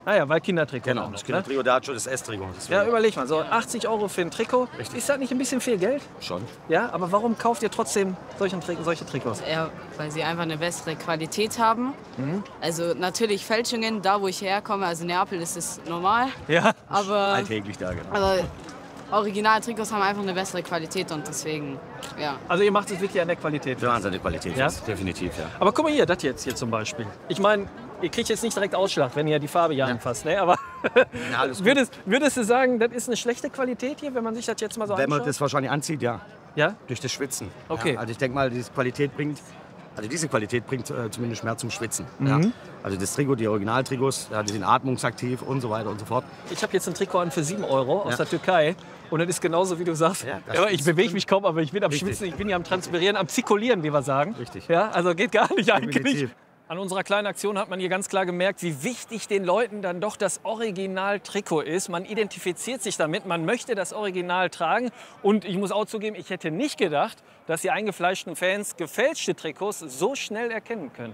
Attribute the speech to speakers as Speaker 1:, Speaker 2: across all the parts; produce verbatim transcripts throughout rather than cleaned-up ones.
Speaker 1: Ah ja, weil Kindertrikot.
Speaker 2: Genau,
Speaker 1: noch,
Speaker 2: das
Speaker 1: ne?
Speaker 2: Kindertrikot, der hat schon das S-Trikot.
Speaker 1: Ja, überleg mal, so achtzig Euro für ein Trikot.
Speaker 2: Richtig.
Speaker 1: Ist das nicht ein bisschen viel Geld?
Speaker 2: Schon.
Speaker 1: Ja, aber warum kauft ihr trotzdem solche, Tri solche Trikots?
Speaker 3: Ja, weil sie einfach eine bessere Qualität haben. Mhm. Also natürlich Fälschungen, da wo ich herkomme, also Neapel ist es normal.
Speaker 1: Ja.
Speaker 3: Aber,
Speaker 2: Alltäglich da, genau.
Speaker 3: aber Originaltrikots haben einfach eine bessere Qualität und deswegen, ja.
Speaker 1: Also ihr macht es wirklich an der Qualität.
Speaker 2: Wir machen seine Qualität,
Speaker 1: Ja?
Speaker 2: fest, definitiv, ja.
Speaker 1: Aber guck mal hier, das jetzt hier zum Beispiel. Ich meine, ihr kriegt jetzt nicht direkt Ausschlag, wenn ihr die Farbe hier anfasst, ne? Aber
Speaker 2: Ja, alles gut.
Speaker 1: würdest, würdest du sagen, das ist eine schlechte Qualität hier, wenn man sich das jetzt mal so
Speaker 2: Wenn man
Speaker 1: anschaut?
Speaker 2: das wahrscheinlich anzieht, ja.
Speaker 1: Ja?
Speaker 2: Durch das Schwitzen.
Speaker 1: Okay.
Speaker 2: Ja, also ich denke mal, diese Qualität bringt, also diese Qualität bringt äh, zumindest mehr zum Schwitzen.
Speaker 1: Mhm.
Speaker 2: Ja. Also das Trikot, die Originaltrikots, ja, die sind atmungsaktiv und so weiter und so fort.
Speaker 1: Ich habe jetzt ein Trikot an für sieben Euro aus
Speaker 2: Ja.
Speaker 1: der Türkei. Und das ist genauso, wie du sagst.
Speaker 2: Ja, das
Speaker 1: Ja, aber ich
Speaker 2: ist-
Speaker 1: bewege mich kaum, aber ich bin am
Speaker 2: Richtig.
Speaker 1: Schwitzen, ich bin hier am Transpirieren, am Zirkulieren, wie wir sagen.
Speaker 2: Richtig.
Speaker 1: Ja, also geht gar nicht eigentlich.
Speaker 2: Definitiv.
Speaker 1: An unserer kleinen Aktion hat man hier ganz klar gemerkt, wie wichtig den Leuten dann doch das Original-Trikot ist. Man identifiziert sich damit, man möchte das Original tragen. Und ich muss auch zugeben, ich hätte nicht gedacht, dass die eingefleischten Fans gefälschte Trikots so schnell erkennen können.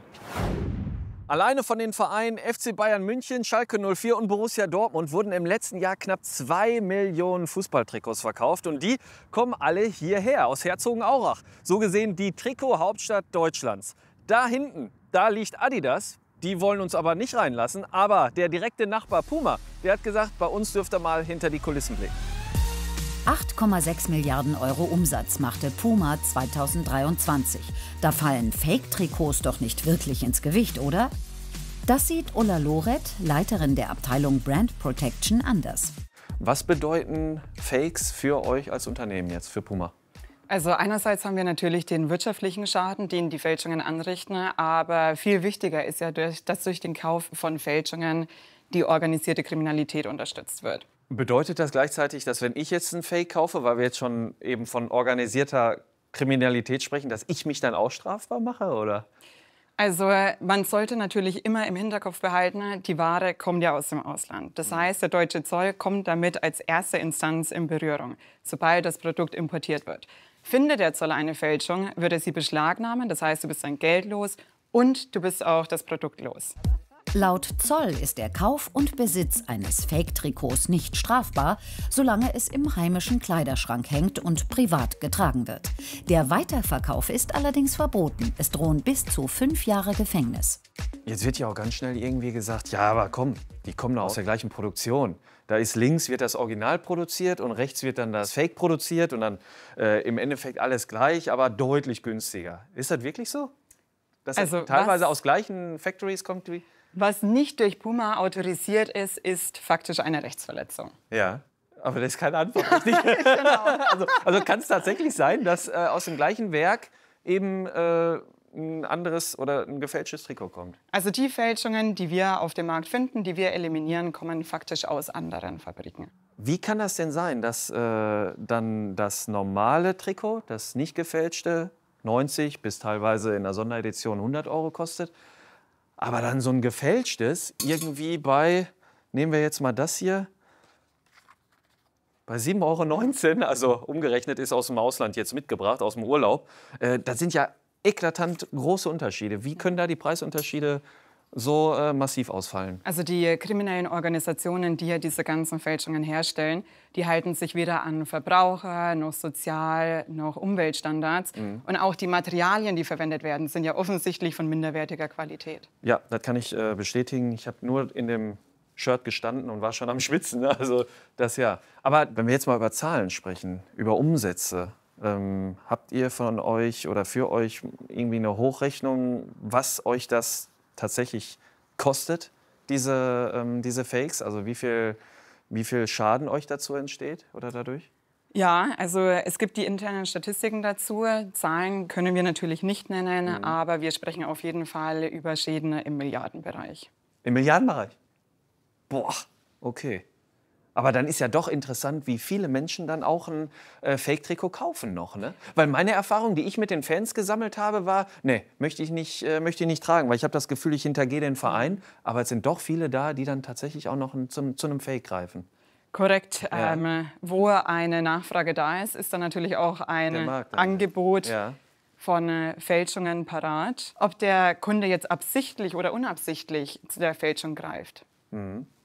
Speaker 1: Alleine von den Vereinen F C Bayern München, Schalke null vier und Borussia Dortmund wurden im letzten Jahr knapp zwei Millionen Fußballtrikots verkauft. Und die kommen alle hierher, aus Herzogenaurach. So gesehen die Trikot-Hauptstadt Deutschlands. Da hinten, da liegt Adidas. Die wollen uns aber nicht reinlassen. Aber der direkte Nachbar Puma, der hat gesagt, bei uns dürft ihr mal hinter die Kulissen blicken.
Speaker 4: acht Komma sechs Milliarden Euro Umsatz machte Puma zweitausenddreiundzwanzig. Da fallen Fake-Trikots doch nicht wirklich ins Gewicht, oder? Das sieht Ulla Loret, Leiterin der Abteilung Brand Protection, anders.
Speaker 1: Was bedeuten Fakes für euch als Unternehmen jetzt, für Puma?
Speaker 5: Also einerseits haben wir natürlich den wirtschaftlichen Schaden, den die Fälschungen anrichten, aber viel wichtiger ist ja, durch, dass durch den Kauf von Fälschungen die organisierte Kriminalität unterstützt wird.
Speaker 1: Bedeutet das gleichzeitig, dass wenn ich jetzt einen Fake kaufe, weil wir jetzt schon eben von organisierter Kriminalität sprechen, dass ich mich dann auch strafbar mache, oder?
Speaker 5: Also man sollte natürlich immer im Hinterkopf behalten, die Ware kommt ja aus dem Ausland. Das heißt, der deutsche Zoll kommt damit als erste Instanz in Berührung, sobald das Produkt importiert wird. Findet der Zoll eine Fälschung, wird er sie beschlagnahmen, das heißt, du bist dann geldlos und du bist auch das Produkt los.
Speaker 4: Laut Zoll ist der Kauf und Besitz eines Fake-Trikots nicht strafbar, solange es im heimischen Kleiderschrank hängt und privat getragen wird. Der Weiterverkauf ist allerdings verboten. Es drohen bis zu fünf Jahre Gefängnis.
Speaker 1: Jetzt wird ja auch ganz schnell irgendwie gesagt, ja, aber komm, die kommen doch aus der gleichen Produktion. Da ist links wird das Original produziert und rechts wird dann das Fake produziert und dann äh, im Endeffekt alles gleich, aber deutlich günstiger. Ist das wirklich so? Dass
Speaker 5: Also
Speaker 1: das teilweise
Speaker 5: was-
Speaker 1: aus gleichen Factories kommt wie?
Speaker 5: Was nicht durch Puma autorisiert ist, ist faktisch eine Rechtsverletzung.
Speaker 1: Ja, aber das ist keine Antwort, richtig?
Speaker 5: Genau.
Speaker 1: also, also kann es tatsächlich sein, dass äh, aus dem gleichen Werk eben äh, ein anderes oder ein gefälschtes Trikot kommt?
Speaker 5: Also die Fälschungen, die wir auf dem Markt finden, die wir eliminieren, kommen faktisch aus anderen Fabriken.
Speaker 1: Wie kann das denn sein, dass äh, dann das normale Trikot, das nicht gefälschte, neunzig bis teilweise in der Sonderedition hundert Euro kostet, aber dann so ein gefälschtes irgendwie bei, nehmen wir jetzt mal das hier, bei sieben Euro neunzehn, also umgerechnet ist aus dem Ausland jetzt mitgebracht, aus dem Urlaub. Äh, das sind ja eklatant große Unterschiede. Wie können da die Preisunterschiede so äh, massiv ausfallen?
Speaker 5: Also die kriminellen Organisationen, die ja diese ganzen Fälschungen herstellen, die halten sich weder an Verbraucher, noch Sozial-, noch Umweltstandards.
Speaker 1: Mhm.
Speaker 5: Und auch die Materialien, die verwendet werden, sind ja offensichtlich von minderwertiger Qualität.
Speaker 1: Ja, das kann ich äh, bestätigen. Ich habe nur in dem Shirt gestanden und war schon am Schwitzen. Also das ja. Aber wenn wir jetzt mal über Zahlen sprechen, über Umsätze, ähm, habt ihr von euch oder für euch irgendwie eine Hochrechnung, was euch das tatsächlich kostet, diese, ähm, diese Fakes? Also wie viel, wie viel Schaden euch dazu entsteht oder dadurch?
Speaker 5: Ja, also es gibt die internen Statistiken dazu. Zahlen können wir natürlich nicht nennen,
Speaker 1: Mhm.
Speaker 5: aber wir sprechen auf jeden Fall über Schäden im Milliardenbereich.
Speaker 1: Im Milliardenbereich? Boah, okay. Aber dann ist ja doch interessant, wie viele Menschen dann auch ein äh, Fake-Trikot kaufen noch, ne? Weil meine Erfahrung, die ich mit den Fans gesammelt habe, war, nee, möchte ich nicht, äh, möchte ich nicht tragen, weil ich habe das Gefühl, ich hintergehe den Verein. Aber es sind doch viele da, die dann tatsächlich auch noch ein, zum, zu einem Fake greifen.
Speaker 5: Korrekt.
Speaker 1: Ja.
Speaker 5: Ähm, wo eine Nachfrage da ist, ist dann natürlich auch
Speaker 1: Der
Speaker 5: ein
Speaker 1: Markt, ja.
Speaker 5: Angebot
Speaker 1: Ja.
Speaker 5: von äh, Fälschungen parat. Ob der Kunde jetzt absichtlich oder unabsichtlich zu der Fälschung greift,